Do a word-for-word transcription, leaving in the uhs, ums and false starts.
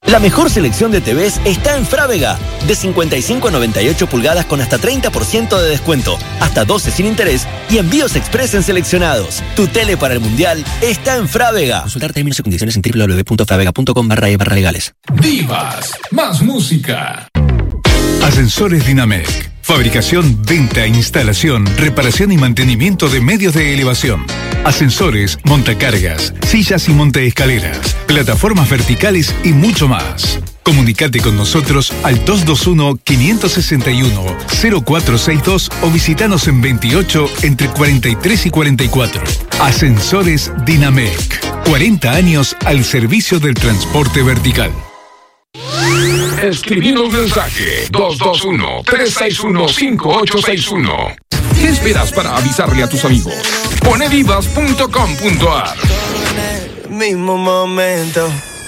La mejor selección de T Vs está en Frávega. De cincuenta y cinco a noventa y ocho pulgadas con hasta treinta por ciento de descuento, hasta doce sin interés y envíos express en seleccionados. Tu tele para el Mundial está en Frávega. Consultar términos y condiciones en doble u doble u doble u punto fravega punto com barra e barra legales. Divas, más música. Ascensores Dinamec. Fabricación, venta, instalación, reparación y mantenimiento de medios de elevación. Ascensores, montacargas, sillas y montaescaleras, plataformas verticales y mucho más. Comunicate con nosotros al dos dos uno, cinco seis uno, cero cuatro seis dos o visitanos en veintiocho entre cuarenta y tres y cuarenta y cuatro. Ascensores Dinamec. cuarenta años al servicio del transporte vertical. Escribir un mensaje dos dos uno, tres seis uno, cinco ocho seis uno. ¿Qué esperas para avisarle a tus amigos? Pone divas punto com punto a r. Mismo momento.